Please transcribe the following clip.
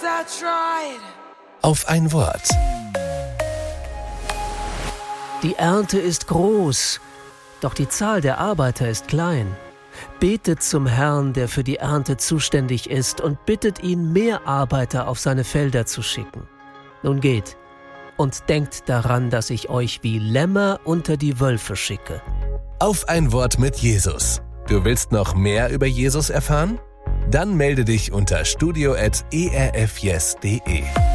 Auf ein Wort. Die Ernte ist groß, doch die Zahl der Arbeiter ist klein. Betet zum Herrn, der für die Ernte zuständig ist, und bittet ihn, mehr Arbeiter auf seine Felder zu schicken. Nun geht und denkt daran, dass ich euch wie Lämmer unter die Wölfe schicke. Auf ein Wort mit Jesus. Du willst noch mehr über Jesus erfahren? Dann melde dich unter studio@erfyes.de.